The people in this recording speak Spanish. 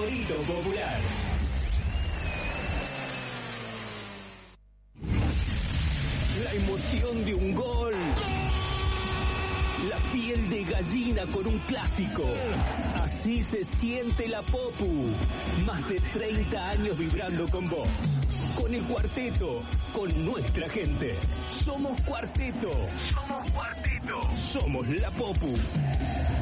favorito popular. La emoción de un gol. La piel de gallina con un clásico. Así se siente la Popu. Más de 30 años vibrando con vos. Con el cuarteto, con nuestra gente. Somos cuarteto. Somos cuarteto. Somos la Popu.